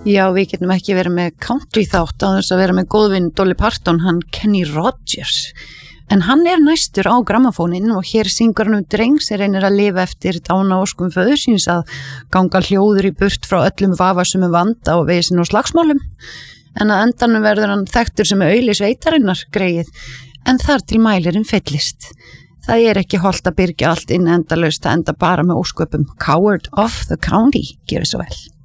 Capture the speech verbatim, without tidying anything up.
Já, við getum ekki verið með country þátt á þess að vera með góðvinn Dolly Parton, hann Kenny Rogers. En hann er næstur á grammafónin og hér syngur hann um dreng sem reynir að lifa eftir dánaóskum föður síns að ganga hljóður í burt frá öllum vafasumum vanda og vesin og slagsmálum. En að endanum verður hann þekktur sem auðli sveitarinnar greið, en þar til mælirinn fyllist. Það er ekki hollt að byrgja allt inn endalaust að enda bara með ósköpum. Coward of the County, gjörðu svo vel.